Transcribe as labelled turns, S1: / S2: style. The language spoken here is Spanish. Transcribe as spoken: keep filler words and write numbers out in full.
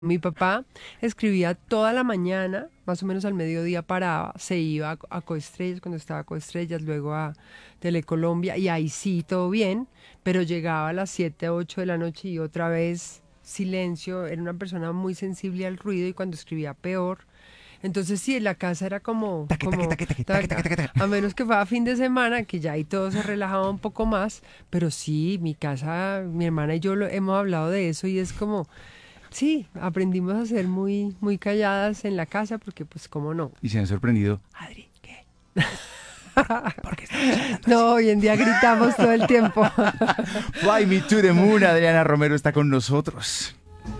S1: Mi papá escribía toda la mañana, más o menos al mediodía paraba, se iba a, a Coestrellas cuando estaba a Coestrellas, luego a Telecolombia y ahí sí todo bien, pero llegaba a las siete, ocho de la noche y otra vez silencio. Era una persona muy sensible al ruido y cuando escribía peor. Entonces sí, en la casa era como,
S2: Taque, taque,
S1: como,
S2: taque, taque, taque, taque,
S1: taca,
S2: taque, taque.
S1: a menos que fuera fin de semana, que ya ahí todo se relajaba un poco más, pero sí, mi casa, mi hermana y yo lo, hemos hablado de eso y es como, sí, aprendimos a ser muy, muy calladas en la casa porque pues cómo no.
S2: Y se han sorprendido. Adri, ¿qué? ¿Por qué estamos hablando así?
S1: No, hoy en día gritamos todo el tiempo.
S2: Fly Me to the Moon, Adriana Romero está con nosotros.